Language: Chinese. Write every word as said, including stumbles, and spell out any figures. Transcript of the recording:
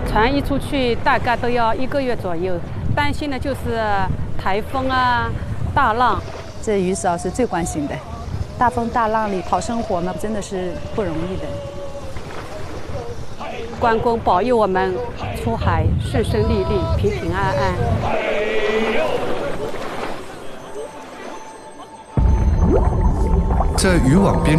船一出去大概都要一个月左右，担心的就是台风啊、大浪。 这渔嫂是最关心的，大风大浪里讨生活呢，真的是不容易的。 关公保佑我们出海顺顺利利、平平安安。 在渔网边